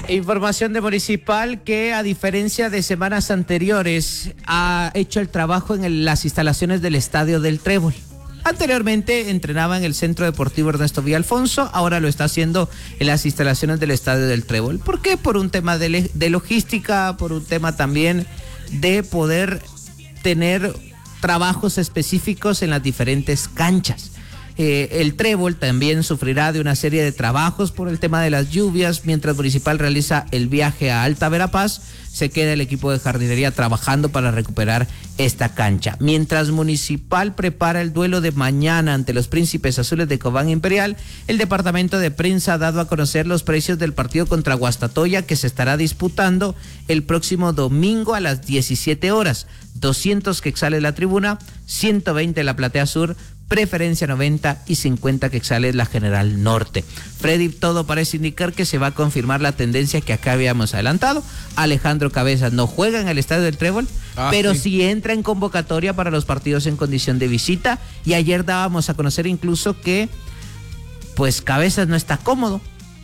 Información de Municipal que, a diferencia de semanas anteriores, ha hecho el trabajo en las instalaciones del Estadio del Trébol. Anteriormente entrenaba en el Centro Deportivo Ernesto Villalfonso, ahora lo está haciendo en las instalaciones del Estadio del Trébol. ¿Por qué? Por un tema de logística, por un tema también de poder tener trabajos específicos en las diferentes canchas. El Trébol también sufrirá de una serie de trabajos por el tema de las lluvias. Mientras Municipal realiza el viaje a Alta Verapaz, se queda el equipo de jardinería trabajando para recuperar esta cancha. Mientras Municipal prepara el duelo de mañana ante los Príncipes Azules de Cobán Imperial, el departamento de prensa ha dado a conocer los precios del partido contra Guastatoya, que se estará disputando el próximo domingo a las 17 horas. 200 quetzales la tribuna, 120 la platea sur, preferencia 90 y 50 quetzales la general norte. Freddy, todo parece indicar que se va a confirmar la tendencia que acá habíamos adelantado. Alejandro Cabezas no juega en el Estadio del Trébol, pero sí entra en convocatoria para los partidos en condición de visita. Y ayer dábamos a conocer incluso que pues Cabezas no está cómodo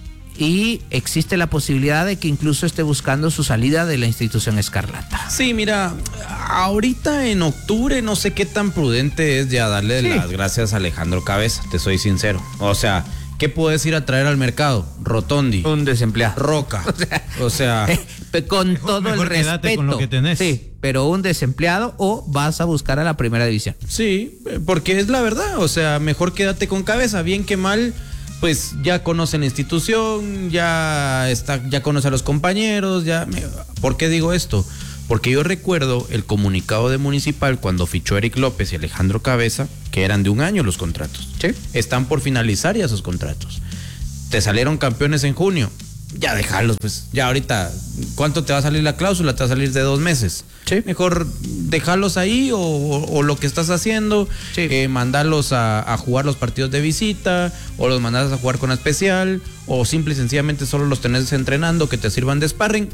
y existe la posibilidad de que incluso esté buscando su salida de la institución escarlata. Sí, mira, ahorita en octubre no sé qué tan prudente es ya darle las gracias a Alejandro Cabeza, te soy sincero. O sea, ¿qué puedes ir a traer al mercado? Rotondi. Un desempleado. Roca. O sea con todo el respeto. Con lo que tenés. Sí, pero un desempleado o vas a buscar a la primera división. Sí, porque es la verdad. O sea, mejor quédate con Cabeza, bien que mal. Pues ya conoce la institución, ya conoce a los compañeros, ¿Por qué digo esto? Porque yo recuerdo el comunicado de Municipal cuando fichó Eric López y Alejandro Cabeza, que eran de 1 año los contratos. Sí. Están por finalizar ya esos contratos. Te salieron campeones en junio. Ya déjalos, pues. Ya ahorita, ¿cuánto te va a salir la cláusula? Te va a salir de 2 meses. Sí. Mejor dejarlos ahí o lo que estás haciendo, sí. Mandarlos a jugar los partidos de visita, o los mandas a jugar con especial, o simple y sencillamente solo los tenés entrenando, que te sirvan de sparring.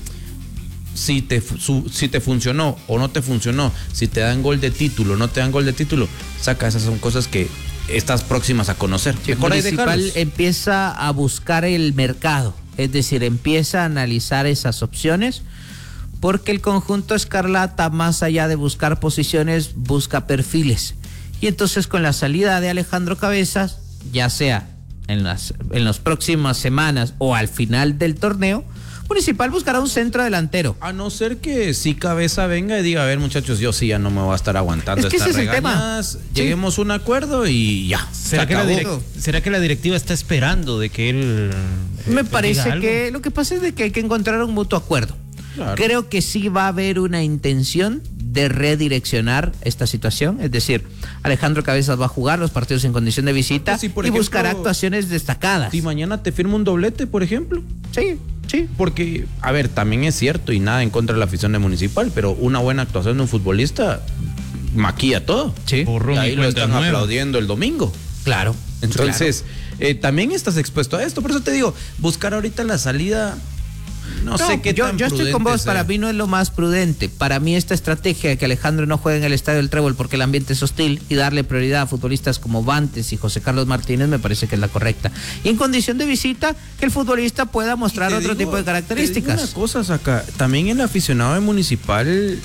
Si te funcionó o no te funcionó, si te dan gol de título o no te dan gol de título, saca, esas son cosas que estás próximas a conocer. Sí, Municipal empieza a buscar el mercado, es decir, empieza a analizar esas opciones, porque el conjunto escarlata, más allá de buscar posiciones, busca perfiles. Y entonces, con la salida de Alejandro Cabezas, ya sea en las próximas semanas o al final del torneo, Municipal buscará un centro delantero. A no ser que si Cabeza venga y diga, a ver, muchachos, yo sí ya no me voy a estar aguantando estas regañadas, lleguemos a un acuerdo y ya. ¿Será que la directiva está esperando de que él me parece que lo que pasa es de que hay que encontrar un mutuo acuerdo. Claro. Creo que sí va a haber una intención de redireccionar esta situación, es decir, Alejandro Cabezas va a jugar los partidos en condición de visita, pues si, y buscará actuaciones destacadas. Si mañana te firma un doblete, por ejemplo. Sí. Porque, a ver, también es cierto y nada en contra de la afición de Municipal, pero una buena actuación de un futbolista maquilla todo. Sí. Y ahí lo están aplaudiendo el domingo. Claro. Entonces, también estás expuesto a esto. Por eso te digo, buscar ahorita la salida. No sé qué tan yo estoy con vos, sea. Para mí no es lo más prudente. Para mí esta estrategia de que Alejandro no juegue en el Estadio del Trébol porque el ambiente es hostil y darle prioridad a futbolistas como Vantes y José Carlos Martínez me parece que es la correcta. Y en condición de visita, que el futbolista pueda mostrar otro tipo de características. Te digo una cosa, Saca, también el aficionado de Municipal,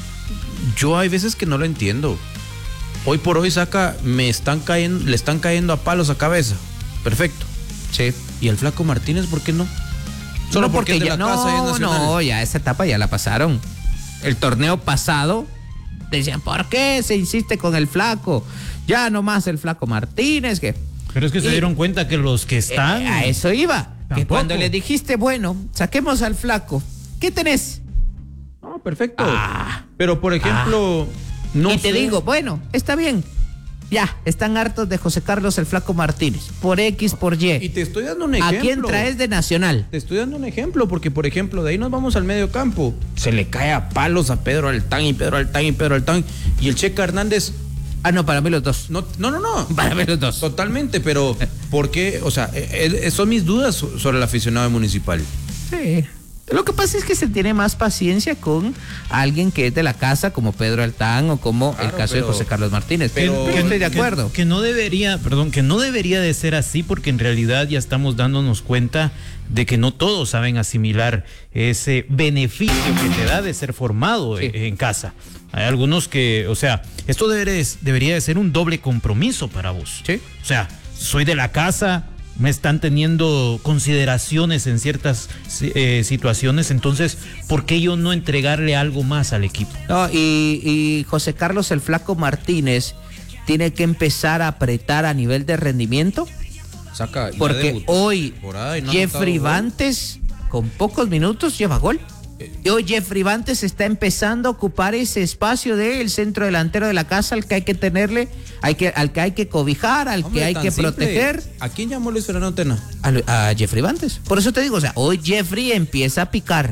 yo hay veces que no lo entiendo. Hoy por hoy, Saca, le están cayendo a palos a Cabeza. Perfecto. Sí. ¿Y el Flaco Martínez por qué no? Solo porque es de la casa y es nacional. No, ya esa etapa ya la pasaron. El torneo pasado decían, ¿por qué se insiste con el Flaco? Ya nomás el Flaco Martínez. Pero es que se dieron cuenta que los que están... a eso iba. Tampoco. Que cuando le dijiste, bueno, saquemos al Flaco, ¿qué tenés? No, perfecto. Pero por ejemplo, no y sé. te digo, bueno, está bien. Ya, están hartos de José Carlos el Flaco Martínez, por X, por Y. Y te estoy dando un ejemplo. ¿A quién traes de Nacional? Te estoy dando un ejemplo, porque por ejemplo, de ahí nos vamos al medio campo. Se le cae a palos a Pedro Altán y Pedro Altán. Y el Checa Hernández... no, para mí los dos. No. Para mí los dos. Totalmente, pero ¿por qué? O sea, son mis dudas sobre el aficionado de Municipal. Sí. Lo que pasa es que se tiene más paciencia con alguien que es de la casa, como Pedro Altán o como el caso de José Carlos Martínez. Pero estoy de acuerdo. Que no debería de ser así, porque en realidad ya estamos dándonos cuenta de que no todos saben asimilar ese beneficio que te da de ser formado en casa. Hay algunos que, o sea, esto debería de ser un doble compromiso para vos. Sí. O sea, soy de la casa, me están teniendo consideraciones en ciertas situaciones, entonces, ¿por qué yo no entregarle algo más al equipo? No, y José Carlos el Flaco Martínez tiene que empezar a apretar a nivel de rendimiento, porque hoy Jeffrey Vantes con pocos minutos lleva gol. Y hoy Jeffrey Vantes está empezando a ocupar ese espacio del centro delantero de la casa al que hay que tenerle, al que hay que cobijar, al que hay que proteger. ¿A quién llamó Luis Fernando Tena? A Jeffrey Vantes. Por eso te digo, o sea, hoy Jeffrey empieza a picar.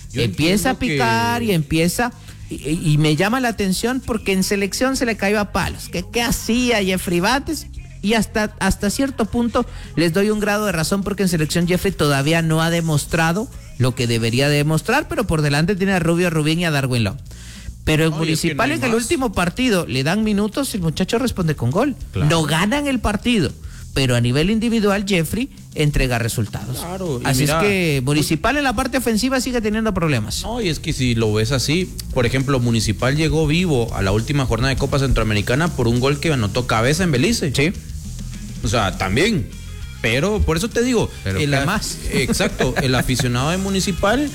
Y me llama la atención porque en selección se le cayó a palos. ¿Qué hacía Jeffrey Vantes? Y hasta cierto punto les doy un grado de razón, porque en selección Jeffrey todavía no ha demostrado lo que debería demostrar, pero por delante tiene a Rubio Rubín y a Darwin Love. Pero en Municipal, en el último partido, le dan minutos y el muchacho responde con gol. Claro. No ganan el partido, pero a nivel individual Jeffrey entrega resultados. Claro, así mira, es que Municipal en la parte ofensiva sigue teniendo problemas. No, y es que si lo ves así, por ejemplo, Municipal llegó vivo a la última jornada de Copa Centroamericana por un gol que anotó Cabeza en Belice. Sí. O sea, también. Pero por eso te digo, exacto, el aficionado de Municipal,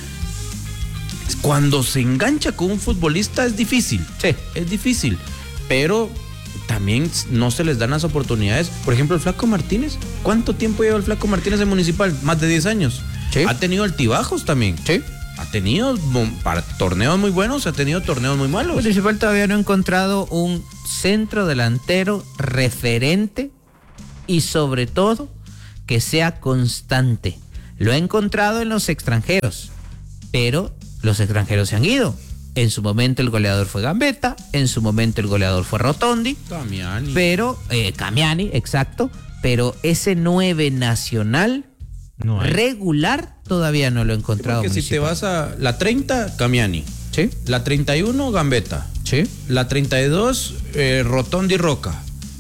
cuando se engancha con un futbolista es difícil. Sí. Es difícil. Pero también no se les dan las oportunidades. Por ejemplo, el Flaco Martínez. ¿Cuánto tiempo lleva el Flaco Martínez en Municipal? Más de 10 años. Sí. Ha tenido altibajos también. Sí. Ha tenido para torneos muy buenos, ha tenido torneos muy malos. Municipal todavía no ha encontrado un centro delantero referente y sobre todo que sea constante. Lo ha encontrado en los extranjeros, pero los extranjeros se han ido. En su momento el goleador fue Gambetta, en su momento el goleador fue Rotondi, Camiani. Pero Camiani, exacto, pero ese 9 nacional regular todavía no lo he encontrado. Porque si te vas a la 30, Camiani. Sí. La 31, Gambetta. Sí. La 32, Rotondi Roca.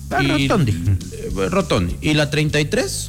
Rotondi. Y la 33,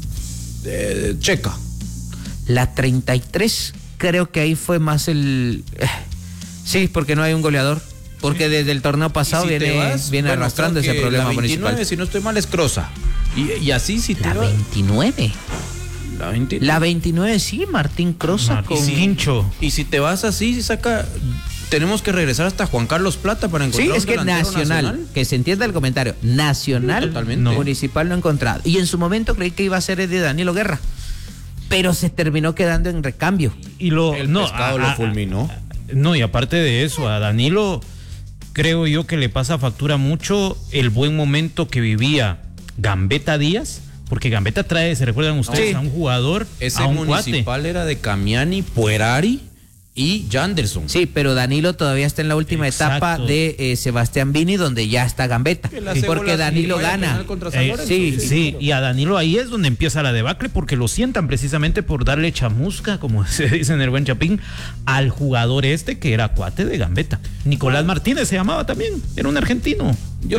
Checa. La 33, creo que ahí fue más el... Sí, porque no hay un goleador. Porque desde el torneo pasado viene arrastrando ese problema la 29, Municipal. Si no estoy mal, es Crosa. Y así si te La 29. La 29, sí, Martín Crosa con Guincho. Y si te vas así, tenemos que regresar hasta Juan Carlos Plata para encontrar un delantero nacional, que se entienda el comentario. Nacional, totalmente. Municipal no he encontrado. Y en su momento creí que iba a ser el de Danilo Guerra, pero se terminó quedando en recambio. Y el pescado lo fulminó. No, y aparte de eso, a Danilo creo yo que le pasa factura mucho el buen momento que vivía Gambetta Díaz, porque Gambetta trae, ¿se recuerdan ustedes? A un jugador, ese a un Municipal cuate. Era de Camiani, Puerari y Janderson. Sí, pero Danilo todavía está en la última etapa de Sebastián Vini, donde ya está Gambetta. Porque Danilo gana. Sí, y a Danilo ahí es donde empieza la debacle, porque lo sientan precisamente por darle chamusca, como se dice en el buen Chapín, al jugador que era cuate de Gambetta. Nicolás Martínez se llamaba también, era un argentino.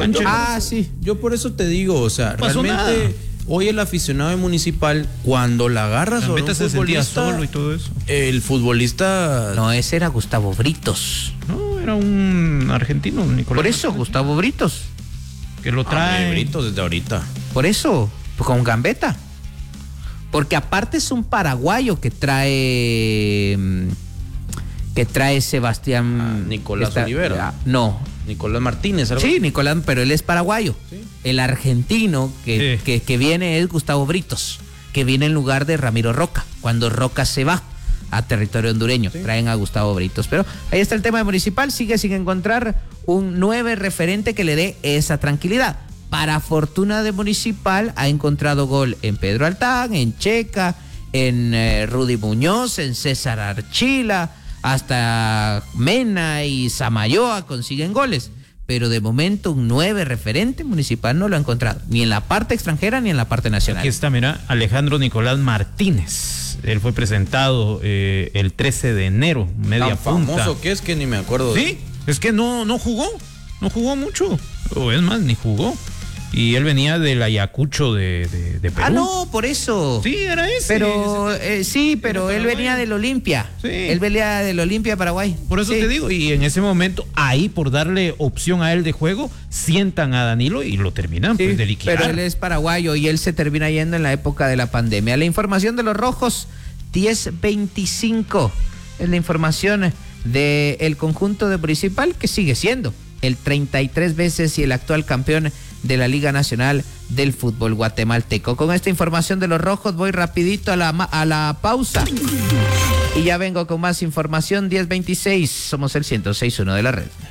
Yo por eso te digo, o sea, realmente... Nada. Hoy el aficionado de Municipal, cuando la agarra sobre un futbolista, solo y todo eso. El futbolista... No, ese era Gustavo Britos. No, era un argentino, Nicolás. Por eso, Gustavo Britos. Que lo trae. Britos desde ahorita. Por eso, con Gambetta. Porque aparte es un paraguayo que trae Sebastián... Nicolás Olivera. No. Nicolás Martínez. Sí, Nicolás, pero él es paraguayo. Sí. El argentino que viene es Gustavo Britos, que viene en lugar de Ramiro Roca, cuando Roca se va a territorio hondureño. Sí. Traen a Gustavo Britos. Pero ahí está el tema de Municipal, sigue sin encontrar un 9 referente que le dé esa tranquilidad. Para fortuna de Municipal, ha encontrado gol en Pedro Altán, en Checa, en Rudy Muñoz, en César Archila, hasta Mena y Samayoa consiguen goles, pero de momento un 9 referente Municipal no lo ha encontrado, ni en la parte extranjera ni en la parte nacional. Aquí está, mira, Alejandro Nicolás Martínez, Él fue presentado el 13 de enero, media Tan punta. famoso que es que ni me acuerdo. Sí, es que no jugó mucho, o es más, ni jugó. Y él venía del Ayacucho de Perú. Ah, no, por eso. Sí, era ese. Pero sí, pero él venía del Olimpia. Sí. Él venía del Olimpia Paraguay. Por eso Sí. te digo, y en ese momento, ahí por darle opción a él de juego, sientan a Danilo y lo terminan Sí, pues, de liquidar. pero él es paraguayo y él se termina yendo en la época de la pandemia. La información de los rojos, 10-25. Es la información del conjunto de Municipal, que sigue siendo el 33 veces y el actual campeón de la Liga Nacional del Fútbol Guatemalteco. Con esta información de los rojos voy rapidito a la pausa. Y ya vengo con más información. 10-26, somos el 106.1 de la red.